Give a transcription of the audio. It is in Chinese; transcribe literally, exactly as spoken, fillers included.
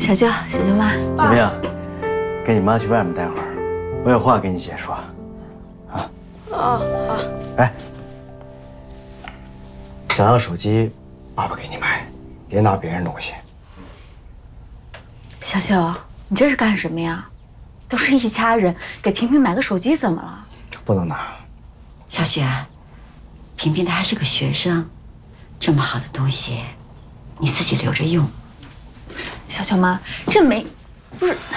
小舅，小舅妈， 怎么样？跟你妈去外面待会儿，我有话跟你姐说。啊？ 哦，好。 哎，想要手机，爸爸给你买，别拿别人东西。 小舅，你这是干什么呀？都是一家人，给萍萍买个手机怎么了？ 不能拿。 小雪，萍萍她还是个学生，这么好的东西，你自己留着用。 小舅妈，这没，不是，